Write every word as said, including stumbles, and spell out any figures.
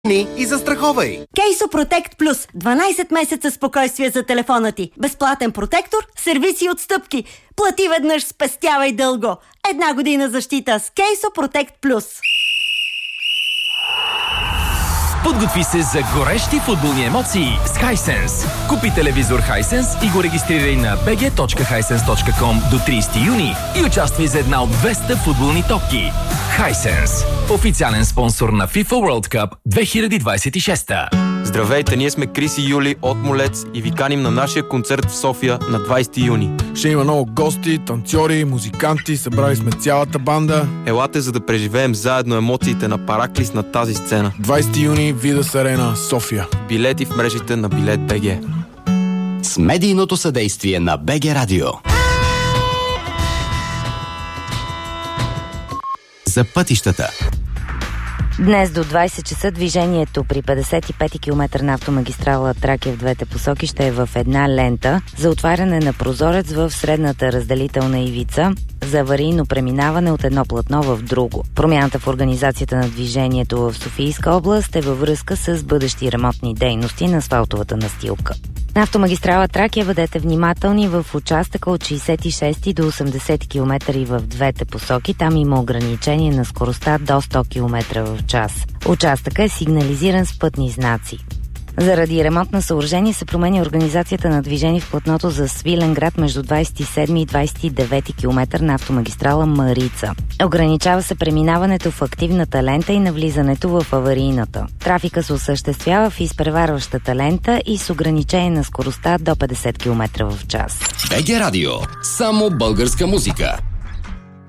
и застраховай. Кейсо Протект Плюс. дванайсет месеца спокойствие за телефона ти. Безплатен протектор, сервиси и отстъпки. Плати веднъж, спестявай дълго. Една година защита с Кейсо Протект Плюс. Подготви се за горещи футболни емоции с Hisense. Купи телевизор Hisense и го регистрирай на би джи точка хайсенс точка ком до трийсети юни и участвай за една от двеста футболни топки. Hisense. Официален спонсор на FIFA World Cup две хиляди двайсет и шеста. Здравейте, ние сме Крис и Юли от Молец и ви каним на нашия концерт в София на двайсети юни. Ще има много гости, танцори, музиканти, събрали сме цялата банда. Елате, за да преживеем заедно емоциите на Параклис на тази сцена. двайсети юни, Видас Арена, София. Билети в мрежите на Билет БГ. С медийното съдействие на БГ Радио. За пътищата. Днес до двайсет часа движението при петдесет и пети километър на автомагистрала Тракия в двете посоки ще е в една лента за отваряне на прозорец в средната разделителна ивица за аварийно преминаване от едно платно в друго. Промяната в организацията на движението в Софийска област е във връзка с бъдещи ремонтни дейности на асфалтовата настилка. На автомагистрала Тракия бъдете внимателни в участъка от шейсет и шести до осемдесети километър в двете посоки. Там има ограничение на скоростта до сто километра в час. Участъка е сигнализиран с пътни знаци. Заради ремонт на съоръжение се променя организацията на движение в платното за Свиленград между двайсет и седми и двайсет и девети километър на автомагистрала Марица. Ограничава се преминаването в активната лента и навлизането в аварийната. Трафика се осъществява в изпреварващата лента и с ограничение на скоростта до петдесет километра в час. БГ Радио. Само българска музика.